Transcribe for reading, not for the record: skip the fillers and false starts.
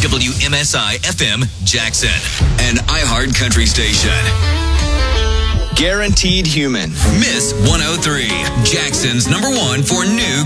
WMSI FM Jackson. An iHeart Country station. Guaranteed Human. Miss 103, Jackson's #1 for new